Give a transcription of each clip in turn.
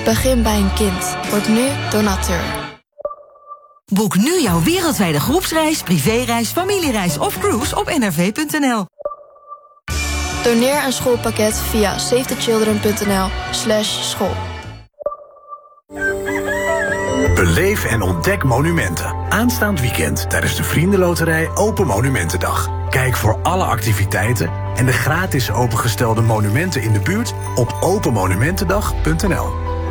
Begin bij een kind. Word nu donateur. Boek nu jouw wereldwijde groepsreis, privéreis, familiereis of cruise op nrv.nl. Doneer een schoolpakket via safetychildren.nl/school. Beleef en ontdek monumenten. Aanstaand weekend tijdens de Vriendenloterij Open Monumentendag. Kijk voor alle activiteiten en de gratis opengestelde monumenten in de buurt op openmonumentendag.nl.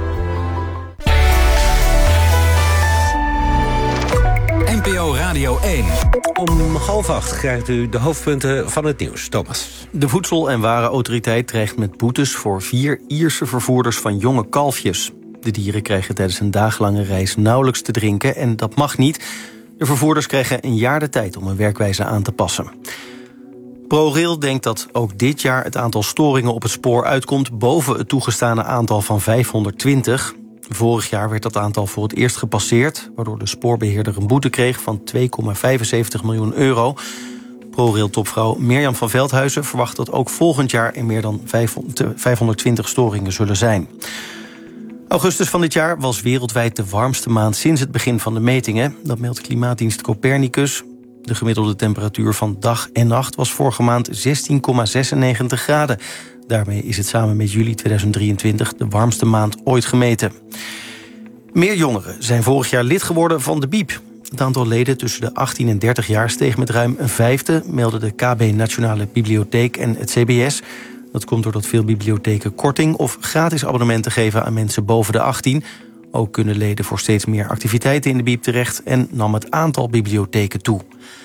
NPO Radio 1. Om 7:30 krijgt u de hoofdpunten van het nieuws. Thomas. De Voedsel- en Warenautoriteit dreigt met boetes voor 4 Ierse vervoerders van jonge kalfjes. De dieren kregen tijdens een dagenlange reis nauwelijks te drinken en dat mag niet. De vervoerders kregen een jaar de tijd om hun werkwijze aan te passen. ProRail denkt dat ook dit jaar het aantal storingen op het spoor uitkomt boven het toegestane aantal van 520. Vorig jaar werd dat aantal voor het eerst gepasseerd, waardoor de spoorbeheerder een boete kreeg van 2,75 miljoen euro. ProRail-topvrouw Mirjam van Veldhuizen verwacht dat ook volgend jaar er meer dan 520 storingen zullen zijn. Augustus van dit jaar was wereldwijd de warmste maand sinds het begin van de metingen. Dat meldt klimaatdienst Copernicus. De gemiddelde temperatuur van dag en nacht was vorige maand 16,96 graden. Daarmee is het samen met juli 2023 de warmste maand ooit gemeten. Meer jongeren zijn vorig jaar lid geworden van de BIEB. Het aantal leden tussen de 18 en 30 jaar steeg met ruim een vijfde, melden de KB Nationale Bibliotheek en het CBS. Dat komt doordat veel bibliotheken korting of gratis abonnementen geven aan mensen boven de 18. Ook kunnen leden voor steeds meer activiteiten in de BIEB terecht en nam het aantal bibliotheken toe.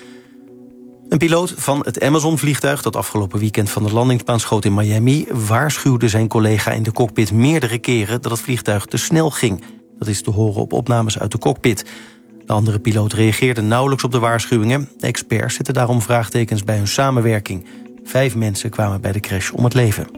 Een piloot van het Amazon-vliegtuig dat afgelopen weekend van de landingsbaan schoot in Miami waarschuwde zijn collega in de cockpit meerdere keren dat het vliegtuig te snel ging. Dat is te horen op opnames uit de cockpit. De andere piloot reageerde nauwelijks op de waarschuwingen. De experts zetten daarom vraagtekens bij hun samenwerking. 5 mensen kwamen bij de crash om het leven.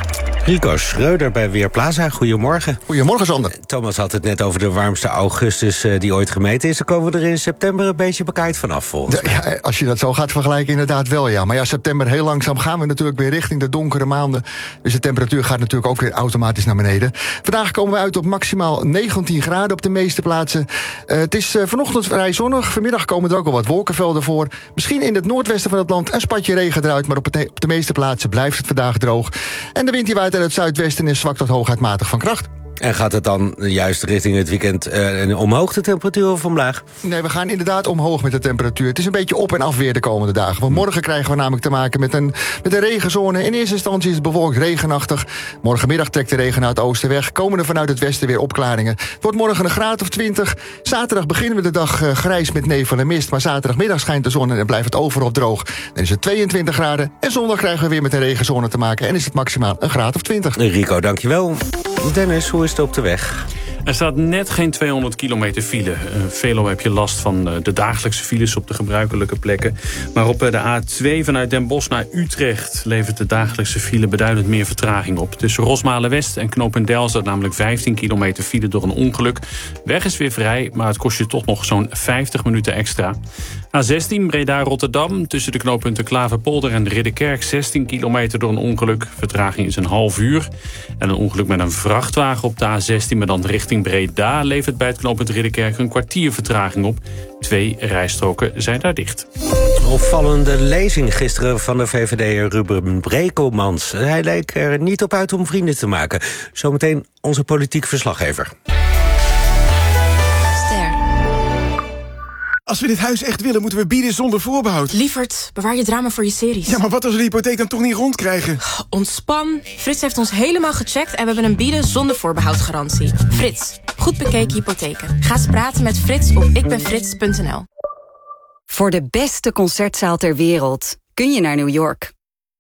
Rico Schreuder bij Weerplaza, goedemorgen. Goedemorgen, Sander. Thomas had het net over de warmste augustus die ooit gemeten is. Dan komen we er in september een beetje bekaaid vanaf, volgens mij. Ja, als je dat zo gaat vergelijken, inderdaad wel, ja. Maar ja, september, heel langzaam gaan we natuurlijk weer richting de donkere maanden. Dus de temperatuur gaat natuurlijk ook weer automatisch naar beneden. Vandaag komen we uit op maximaal 19 graden op de meeste plaatsen. Het is vanochtend vrij zonnig. Vanmiddag komen er ook al wat wolkenvelden voor. Misschien in het noordwesten van het land een spatje regen eruit, maar op de meeste plaatsen blijft het vandaag droog. En de wind die waait uit het zuidwesten is zwak tot hooguit matig van kracht. En gaat het dan juist richting het weekend omhoog, de temperatuur, of omlaag? Nee, we gaan inderdaad omhoog met de temperatuur. Het is een beetje op en af weer de komende dagen. Want morgen krijgen we namelijk te maken met een regenzone. In eerste instantie is het bewolkt regenachtig. Morgenmiddag trekt de regen naar het oosten weg. Komen er vanuit het westen weer opklaringen. Het wordt morgen een graad of 20. Zaterdag beginnen we de dag grijs met nevel en mist. Maar zaterdagmiddag schijnt de zon en blijft het overal droog. Dan is het 22 graden. En zondag krijgen we weer met een regenzone te maken. En is het maximaal een graad of 20. Rico, dankjewel. Dennis, hoe is het op de weg? Er staat net geen 200 kilometer file. Veelal heb je last van de dagelijkse files op de gebruikelijke plekken. Maar op de A2 vanuit Den Bosch naar Utrecht levert de dagelijkse file beduidend meer vertraging op. Tussen Rosmalen-West en Knopendel staat namelijk 15 kilometer file door een ongeluk. Weg is weer vrij, maar het kost je toch nog zo'n 50 minuten extra. A16 Breda-Rotterdam tussen de knooppunten Klaverpolder en Ridderkerk 16 kilometer door een ongeluk. Vertraging is een half uur. En een ongeluk met een vrachtwagen op de A16, maar dan richting Breda levert bij het knooppunt Ridderkerk een kwartier vertraging op. 2 rijstroken zijn daar dicht. Opvallende lezing gisteren van de VVD'er Ruben Brekelmans. Hij leek er niet op uit om vrienden te maken. Zometeen onze politiek verslaggever. Als we dit huis echt willen, moeten we bieden zonder voorbehoud. Lieverd, bewaar je drama voor je series. Ja, maar wat als we de hypotheek dan toch niet rondkrijgen? Ontspan. Frits heeft ons helemaal gecheckt en we hebben een bieden zonder voorbehoud garantie. Frits, goed bekeken hypotheken. Ga eens praten met Frits op ikbenfrits.nl. Voor de beste concertzaal ter wereld kun je naar New York.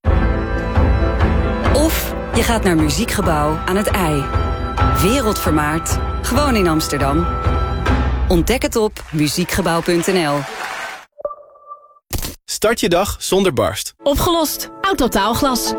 Of je gaat naar Muziekgebouw aan het IJ. Wereldvermaard, gewoon in Amsterdam. Ontdek het op muziekgebouw.nl. Start je dag zonder barst. Opgelost. Autotaalglas.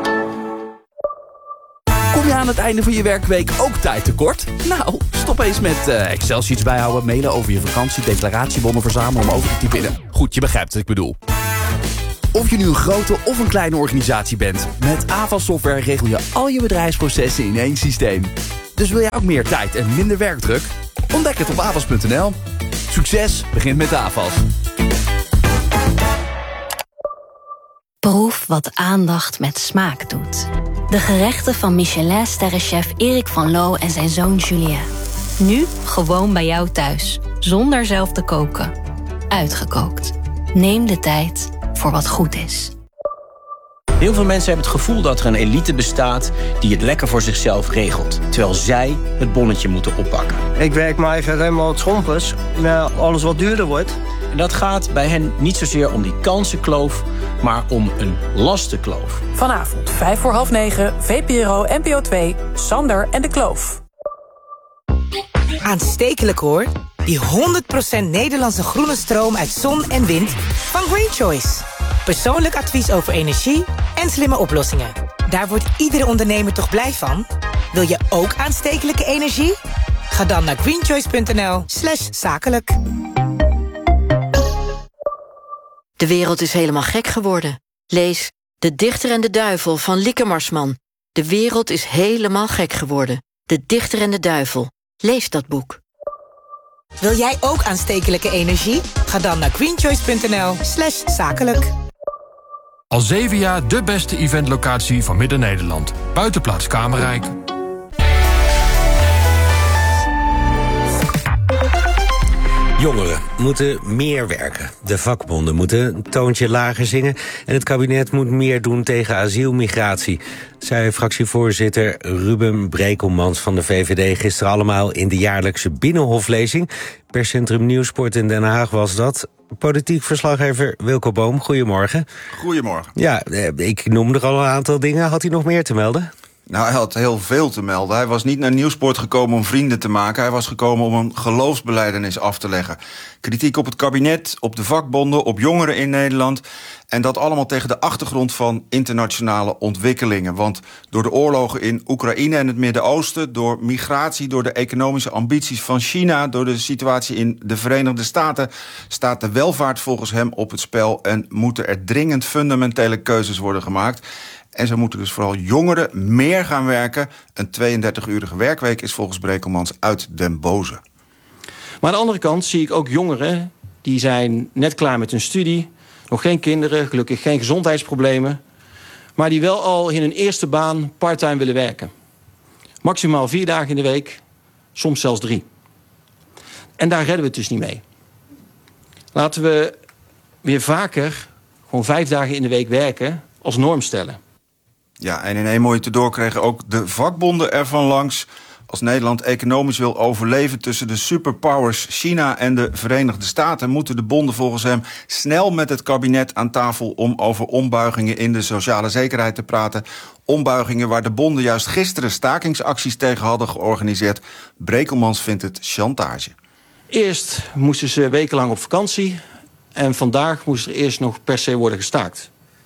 Kom je aan het einde van je werkweek ook tijd tekort? Nou, stop eens met Excel-sheets bijhouden, mailen over je vakantie, declaratiebonnen verzamelen om over te typen. Goed, je begrijpt wat ik bedoel. Of je nu een grote of een kleine organisatie bent, met Avas Software regel je al je bedrijfsprocessen in één systeem. Dus wil jij ook meer tijd en minder werkdruk? Ontdek het op avas.nl. Succes begint met AVAS. Proef wat aandacht met smaak doet. De gerechten van Michelin-sterrenchef Erik van Loo en zijn zoon Julien. Nu gewoon bij jou thuis, zonder zelf te koken. Uitgekookt. Neem de tijd voor wat goed is. Heel veel mensen hebben het gevoel dat er een elite bestaat die het lekker voor zichzelf regelt. Terwijl zij het bonnetje moeten oppakken. Ik werk maar even helemaal het schompers. Alles wat duurder wordt. En dat gaat bij hen niet zozeer om die kansenkloof, maar om een lastenkloof. Vanavond 9:05, VPRO NPO 2, Sander en de Kloof. Aanstekelijk hoor. Die 100% Nederlandse groene stroom uit zon en wind van Green Choice. Persoonlijk advies over energie en slimme oplossingen. Daar wordt iedere ondernemer toch blij van? Wil je ook aanstekelijke energie? Ga dan naar greenchoice.nl/zakelijk. De wereld is helemaal gek geworden. Lees De Dichter en de Duivel van Lieke Marsman. De wereld is helemaal gek geworden. De Dichter en de Duivel. Lees dat boek. Wil jij ook aanstekelijke energie? Ga dan naar greenchoice.nl/zakelijk. Al 7 jaar de beste eventlocatie van Midden-Nederland. Buitenplaats Kamerrijk. Jongeren moeten meer werken. De vakbonden moeten een toontje lager zingen. En het kabinet moet meer doen tegen asielmigratie, zei fractievoorzitter Ruben Brekelmans van de VVD gisteren allemaal in de jaarlijkse Binnenhoflezing. Per Centrum Nieuwsport in Den Haag was dat. Politiek verslaggever Wilco Boom, goedemorgen. Goedemorgen. Ja, ik noemde er al een aantal dingen. Had hij nog meer te melden? Nou, hij had heel veel te melden. Hij was niet naar Nieuwsport gekomen om vrienden te maken. Hij was gekomen om een geloofsbelijdenis af te leggen. Kritiek op het kabinet, op de vakbonden, op jongeren in Nederland. En dat allemaal tegen de achtergrond van internationale ontwikkelingen. Want door de oorlogen in Oekraïne en het Midden-Oosten, door migratie, door de economische ambities van China, door de situatie in de Verenigde Staten, staat de welvaart volgens hem op het spel en moeten er dringend fundamentele keuzes worden gemaakt. En zo moeten dus vooral jongeren meer gaan werken. Een 32-urige werkweek is volgens Brekelmans uit den boze. Maar aan de andere kant zie ik ook jongeren die zijn net klaar met hun studie, nog geen kinderen, gelukkig geen gezondheidsproblemen, maar die wel al in hun eerste baan parttime willen werken. Maximaal 4 dagen in de week, soms zelfs 3. En daar redden we het dus niet mee. Laten we weer vaker gewoon 5 dagen in de week werken als norm stellen. Ja, en in één mooie tussendoor kregen ook de vakbonden ervan langs. Als Nederland economisch wil overleven tussen de superpowers China en de Verenigde Staten, moeten de bonden volgens hem snel met het kabinet aan tafel om over ombuigingen in de sociale zekerheid te praten. Ombuigingen waar de bonden juist gisteren stakingsacties tegen hadden georganiseerd. Brekelmans vindt het chantage. Eerst moesten ze wekenlang op vakantie en vandaag moest er eerst nog per se worden gestaakt.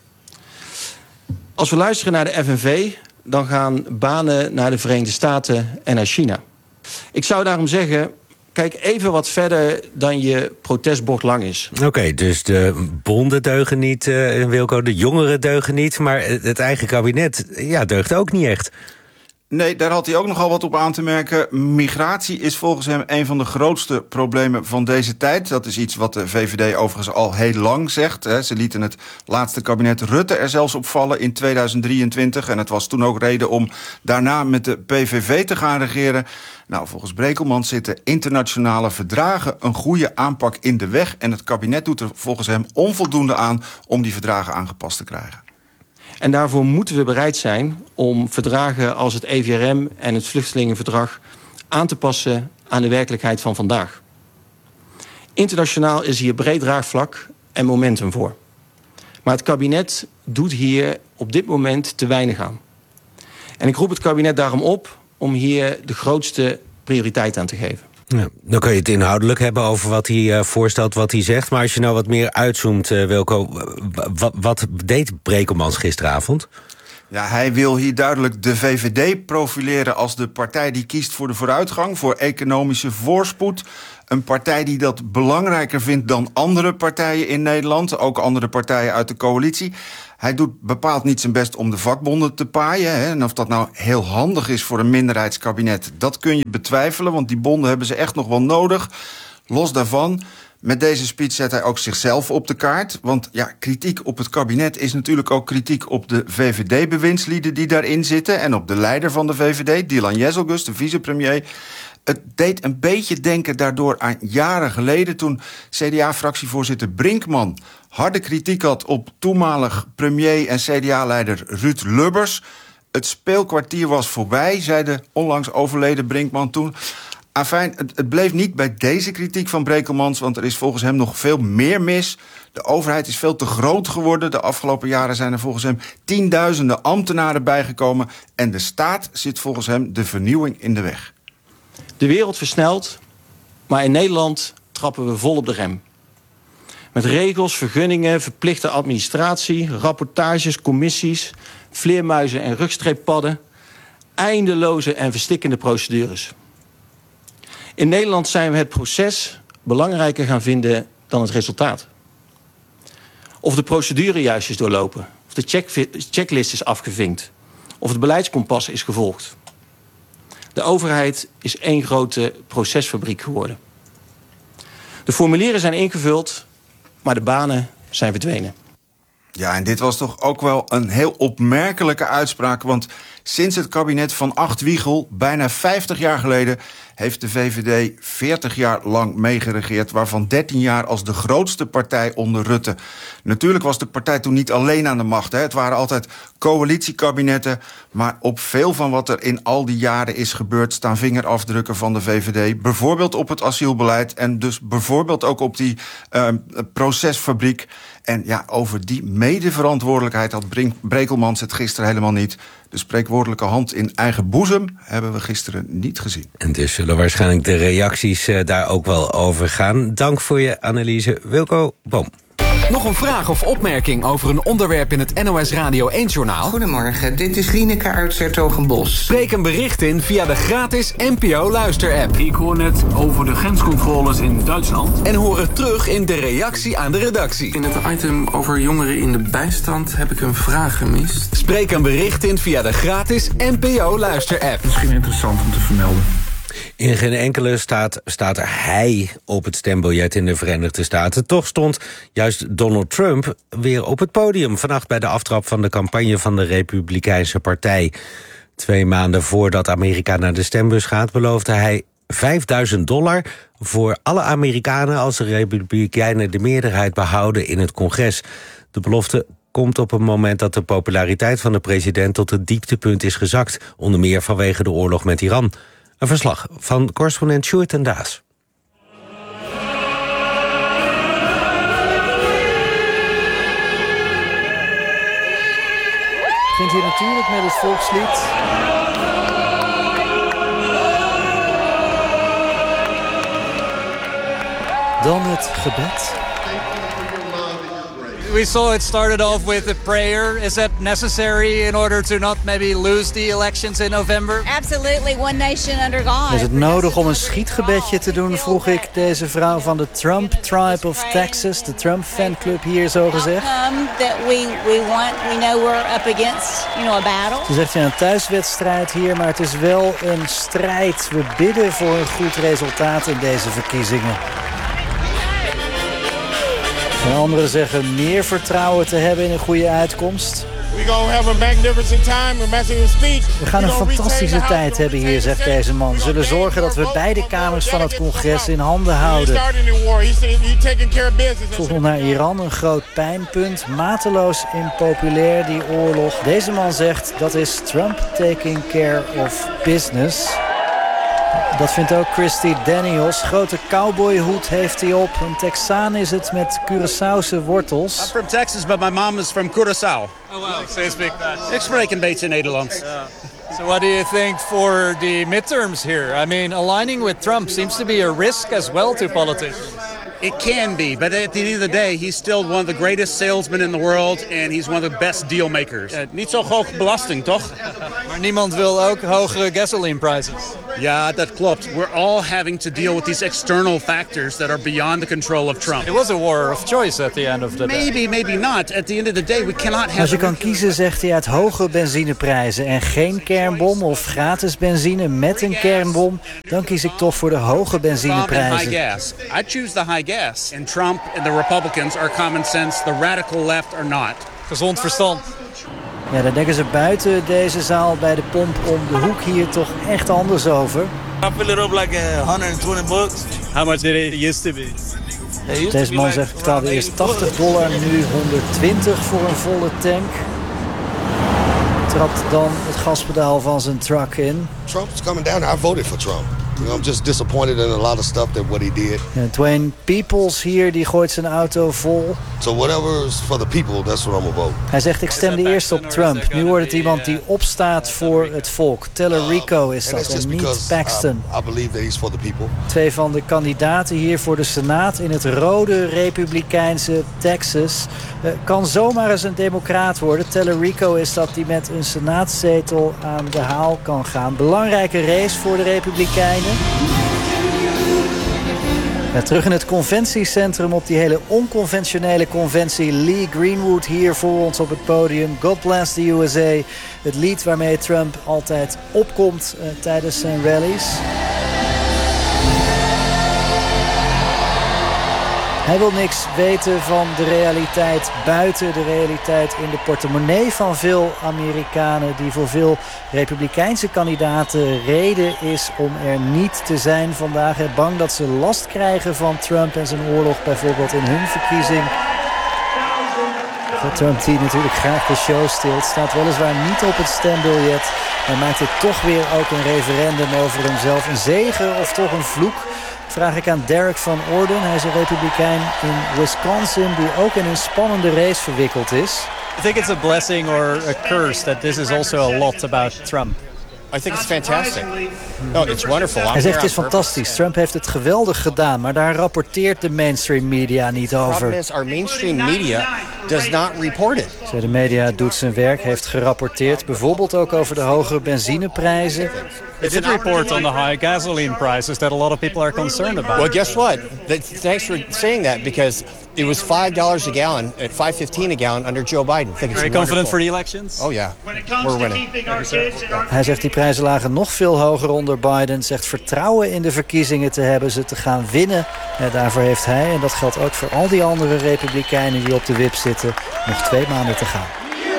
Als we luisteren naar de FNV, dan gaan banen naar de Verenigde Staten en naar China. Ik zou daarom zeggen, kijk even wat verder dan je protestbord lang is. Oké, dus de bonden deugen niet, Wilco, de jongeren deugen niet, maar het eigen kabinet deugt ook niet echt. Nee, daar had hij ook nogal wat op aan te merken. Migratie is volgens hem een van de grootste problemen van deze tijd. Dat is iets wat de VVD overigens al heel lang zegt. Ze lieten het laatste kabinet Rutte er zelfs op vallen in 2023. En het was toen ook reden om daarna met de PVV te gaan regeren. Nou, volgens Brekelmans zitten internationale verdragen een goede aanpak in de weg. En het kabinet doet er volgens hem onvoldoende aan om die verdragen aangepast te krijgen. En daarvoor moeten we bereid zijn om verdragen als het EVRM en het Vluchtelingenverdrag aan te passen aan de werkelijkheid van vandaag. Internationaal is hier breed draagvlak en momentum voor. Maar het kabinet doet hier op dit moment te weinig aan. En ik roep het kabinet daarom op om hier de grootste prioriteit aan te geven. Ja, dan kun je het inhoudelijk hebben over wat hij voorstelt, wat hij zegt. Maar als je nou wat meer uitzoomt, Wilco, wat deed Brekelmans gisteravond? Ja, hij wil hier duidelijk de VVD profileren als de partij die kiest voor de vooruitgang, voor economische voorspoed. Een partij die dat belangrijker vindt dan andere partijen in Nederland, ook andere partijen uit de coalitie. Hij doet bepaald niet zijn best om de vakbonden te paaien. Hè. En of dat nou heel handig is voor een minderheidskabinet, dat kun je betwijfelen, want die bonden hebben ze echt nog wel nodig. Los daarvan, met deze speech zet hij ook zichzelf op de kaart. Want ja, kritiek op het kabinet is natuurlijk ook kritiek op de VVD-bewindslieden die daarin zitten en op de leider van de VVD, Dylan Jezelgus, de vicepremier. Het deed een beetje denken daardoor aan jaren geleden, toen CDA-fractievoorzitter Brinkman harde kritiek had op toenmalig premier en CDA-leider Ruud Lubbers. Het speelkwartier was voorbij, zei de onlangs overleden Brinkman toen. Afijn, het bleef niet bij deze kritiek van Brekelmans, want er is volgens hem nog veel meer mis. De overheid is veel te groot geworden. De afgelopen jaren zijn er volgens hem tienduizenden ambtenaren bijgekomen. En de staat zit volgens hem de vernieuwing in de weg. De wereld versnelt, maar in Nederland trappen we vol op de rem. Met regels, vergunningen, verplichte administratie, rapportages, commissies, vleermuizen en rugstreeppadden, eindeloze en verstikkende procedures. In Nederland zijn we het proces belangrijker gaan vinden dan het resultaat. Of de procedure juist is doorlopen, of de checklist is afgevinkt, of het beleidskompas is gevolgd. De overheid is één grote procesfabriek geworden. De formulieren zijn ingevuld, maar de banen zijn verdwenen. Ja, en dit was toch ook wel een heel opmerkelijke uitspraak, want sinds het kabinet van Wiegel, bijna 50 jaar geleden, heeft de VVD 40 jaar lang meegeregeerd, waarvan 13 jaar als de grootste partij onder Rutte. Natuurlijk was de partij toen niet alleen aan de macht. Hè. Het waren altijd coalitiekabinetten, maar op veel van wat er in al die jaren is gebeurd staan vingerafdrukken van de VVD. Bijvoorbeeld op het asielbeleid en dus bijvoorbeeld ook op die procesfabriek. En ja, over die medeverantwoordelijkheid had Brekelmans het gisteren helemaal niet. De spreekwoordelijke hand in eigen boezem hebben we gisteren niet gezien. En dus zullen waarschijnlijk de reacties daar ook wel over gaan. Dank voor je analyse, Wilco Boom. Nog een vraag of opmerking over een onderwerp in het NOS Radio 1-journaal? Goedemorgen, dit is Lieneke uit 's-Hertogenbosch. Spreek een bericht in via de gratis NPO Luister-app. Ik hoor net over de grenscontroles in Duitsland. En hoor het terug in de reactie aan de redactie. In het item over jongeren in de bijstand heb ik een vraag gemist. Spreek een bericht in via de gratis NPO Luister-app. Misschien interessant om te vermelden. In geen enkele staat er hij op het stembiljet in de Verenigde Staten. Toch stond juist Donald Trump weer op het podium vannacht bij de aftrap van de campagne van de Republikeinse Partij. 2 maanden voordat Amerika naar de stembus gaat, beloofde hij $5.000 voor alle Amerikanen als de Republikeinen de meerderheid behouden in het congres. De belofte komt op een moment dat de populariteit van de president tot het dieptepunt is gezakt, onder meer vanwege de oorlog met Iran. Een verslag van correspondent Sjoerd en Daas. Het begint hier natuurlijk met het volkslied. Dan het gebed. We saw it started off with a prayer. Is that necessary in order to not maybe lose the elections in November? Absolutely, one nation under God. Is het nodig om een schietgebedje te doen, vroeg ik deze vrouw van de Trump Tribe of Texas, de Trump fanclub hier zo gezegd. Ze zegt, ja, een thuiswedstrijd hier, maar het is wel een strijd. We bidden voor een goed resultaat in deze verkiezingen. En anderen zeggen meer vertrouwen te hebben in een goede uitkomst. We gaan een fantastische tijd hebben hier, zegt deze man. We zullen zorgen dat we beide kamers van het congres in handen houden. Volgens naar Iran een groot pijnpunt. Mateloos impopulair, die oorlog. Deze man zegt dat is Trump taking care of business. Dat vindt ook Christy Daniels. Grote cowboyhoed heeft hij op. Een Texaan is het met Curaçaose wortels. I'm from Texas, but my mom is from Curaçao. Oh wow, so you speak that. Ik spreek een beetje Nederlands. So what do you think for the midterms here? I mean, aligning with Trump seems to be a risk as well to politicians. It can be, but at the end of the day, he's still one of the greatest salesmen in the world and he's one of the best deal makers. Niet zo hoog belasting, toch? Maar niemand wil ook hogere gasoline prices. Ja, dat klopt. We're all having to deal with these external factors that are beyond the control of Trump. It was a war of choice at the end of the day. Maybe not. At the end of the day, we cannot have... Als je kan kiezen, zegt hij, uit hoge benzineprijzen en geen kernbom of gratis benzine met een kernbom, dan kies ik toch voor de hoge benzineprijzen. I choose the high gas. And Trump and the Republicans are common sense. The radical left are not. Gezond verstand. Ja, daar denken ze buiten deze zaal bij de pomp om de hoek hier toch echt anders over. I fill it up like $120. How much did it used to be? Deze man zegt, ik betaalde eerst $80, nu $120 voor een volle tank. Trapt dan het gaspedaal van zijn truck in. Trump's coming down. I voted for Trump. You know, I'm just disappointed in a lot of stuff that what he did. En Dwayne Peoples hier, die gooit zijn auto vol. So whatever is for the people, that's what I'm about. Hij zegt, ik stemde eerst op Trump. Nu wordt het iemand die opstaat voor het volk. Tellerico is dat en niet Paxton. I believe that he's for the people. Twee van de kandidaten hier voor de Senaat in het rode republikeinse Texas kan zomaar eens een democraat worden. Tellerico is dat die met een senaatzetel aan de haal kan gaan. Belangrijke race voor de Republikeinen. Ja, terug in het conventiecentrum op die hele onconventionele conventie. Lee Greenwood hier voor ons op het podium. God Bless the USA. Het lied waarmee Trump altijd opkomt tijdens zijn rallies. Hij wil niks weten van de realiteit buiten de realiteit in de portemonnee van veel Amerikanen, die voor veel republikeinse kandidaten reden is om er niet te zijn vandaag. Bang dat ze last krijgen van Trump en zijn oorlog bijvoorbeeld in hun verkiezing. Voor Trump die natuurlijk graag de show stilt, staat weliswaar niet op het stembiljet. Hij maakt het toch weer ook een referendum over hemzelf. Een zegen of toch een vloek? Vraag ik aan Derek van Orden. Hij is een republikein in Wisconsin die ook in een spannende race verwikkeld is. I think it's a blessing or a curse that this is also a lot about Trump. I think it's fantastic. No, it's wonderful. Hij zegt het is fantastisch. Trump heeft het geweldig gedaan, maar daar rapporteert de mainstream media niet over. Our mainstream media does not report it. De media doet zijn werk, heeft gerapporteerd, bijvoorbeeld ook over de hoge benzineprijzen. It did report on the high gasoline prices that a lot of people are concerned about. Well, guess what? Thanks for saying that, because it was $5 a gallon at $5.15 a gallon under Joe Biden. I think it's Are you confident for the elections? Oh yeah, we're winning. Hij zegt die prijzen lagen nog veel hoger onder Biden. Zegt vertrouwen in de verkiezingen te hebben, ze te gaan winnen. En daarvoor heeft hij, en dat geldt ook voor al die andere republikeinen die op de wip zitten, nog 2 maanden te gaan.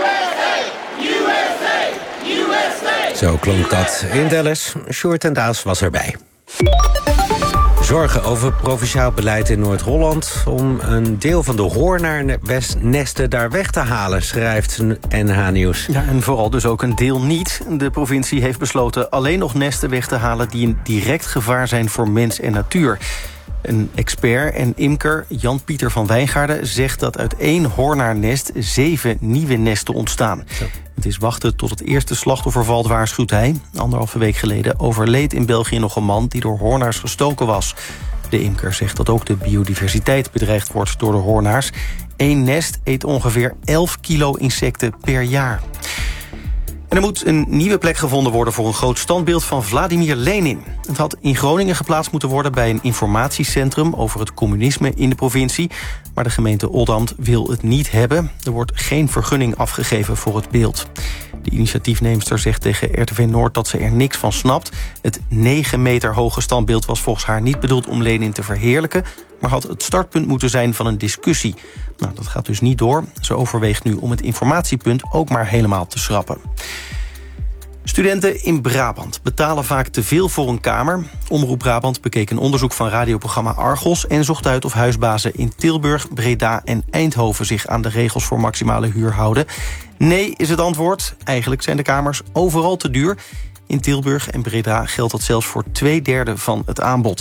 Zo klonk dat in Dallas. Sjoerd en Daas was erbij. Zorgen over provinciaal beleid in Noord-Holland om een deel van de hoornaarnesten daar weg te halen, schrijft NH Nieuws. Ja, en vooral dus ook een deel niet. De provincie heeft besloten alleen nog nesten weg te halen die een direct gevaar zijn voor mens en natuur. Een expert en imker, Jan-Pieter van Wijngaarden, zegt dat uit 1 hoornaarnest 7 nieuwe nesten ontstaan. Zo. Het is wachten tot het eerste slachtoffer valt, waarschuwt hij. 1,5 week geleden overleed in België nog een man die door hoornaars gestoken was. De imker zegt dat ook de biodiversiteit bedreigd wordt door de hoornaars. 1 nest eet ongeveer 11 kilo insecten per jaar. En er moet een nieuwe plek gevonden worden voor een groot standbeeld van Vladimir Lenin. Het had in Groningen geplaatst moeten worden bij een informatiecentrum over het communisme in de provincie. Maar de gemeente Oldambt wil het niet hebben. Er wordt geen vergunning afgegeven voor het beeld. De initiatiefneemster zegt tegen RTV Noord dat ze er niks van snapt. Het 9 meter hoge standbeeld was volgens haar niet bedoeld om Lenin te verheerlijken, maar had het startpunt moeten zijn van een discussie. Nou, dat gaat dus niet door. Ze overweegt nu om het informatiepunt ook maar helemaal te schrappen. Studenten in Brabant betalen vaak te veel voor een kamer. Omroep Brabant bekeek een onderzoek van radioprogramma Argos en zocht uit of huisbazen in Tilburg, Breda en Eindhoven zich aan de regels voor maximale huur houden. Nee is het antwoord. Eigenlijk zijn de kamers overal te duur. In Tilburg en Breda geldt dat zelfs voor 2/3 van het aanbod.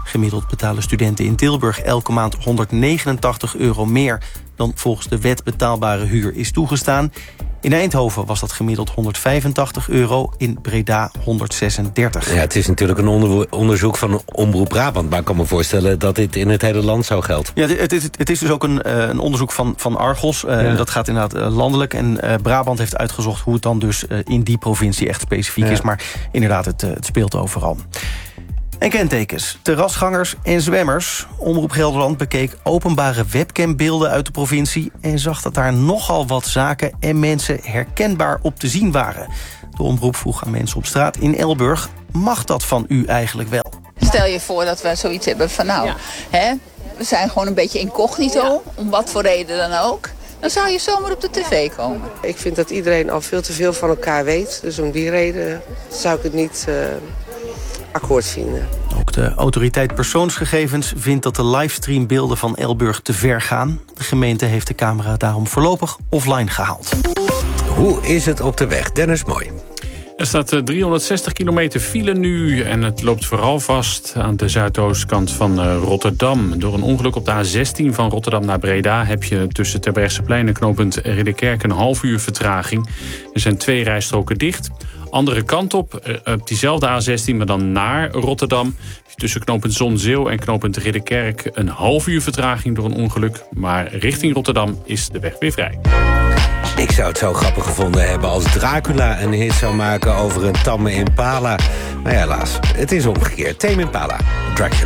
Gemiddeld betalen studenten in Tilburg elke maand €189 meer... dan volgens de wet betaalbare huur is toegestaan. In Eindhoven was dat gemiddeld €185, in Breda €136. Ja, het is natuurlijk een onderzoek van Omroep Brabant... maar ik kan me voorstellen dat dit in het hele land zo geldt. Ja, het is dus ook een onderzoek van Argos. Dat gaat inderdaad landelijk. En Brabant heeft uitgezocht hoe het dan dus in die provincie echt specifiek is. Maar inderdaad, het speelt overal. En kentekens, terrasgangers en zwemmers. Omroep Gelderland bekeek openbare webcambeelden uit de provincie... en zag dat daar nogal wat zaken en mensen herkenbaar op te zien waren. De omroep vroeg aan mensen op straat in Elburg... mag dat van u eigenlijk wel? Stel je voor dat we zoiets hebben van we zijn gewoon een beetje incognito... om wat voor reden dan ook... dan zou je zomaar op de tv komen. Ik vind dat iedereen al veel te veel van elkaar weet. Dus om die reden zou ik het niet... akkoord vinden. Ook de autoriteit persoonsgegevens vindt dat de livestreambeelden van Elburg te ver gaan. De gemeente heeft de camera daarom voorlopig offline gehaald. Hoe is het op de weg? Dennis Mooi. Er staat 360 kilometer file nu en het loopt vooral vast aan de zuidoostkant van Rotterdam. Door een ongeluk op de A16 van Rotterdam naar Breda heb je tussen Terbrechtseplein en knooppunt Ridderkerk een half uur vertraging. Er zijn 2 rijstroken dicht. Andere kant op diezelfde A16, maar dan naar Rotterdam. Tussen knooppunt Zonzeel en knooppunt Ridderkerk een half uur vertraging door een ongeluk. Maar richting Rotterdam is de weg weer vrij. Ik zou het zo grappig gevonden hebben als Dracula een hit zou maken over een tamme impala. Maar ja, helaas, het is omgekeerd. Tame Impala, Dracula.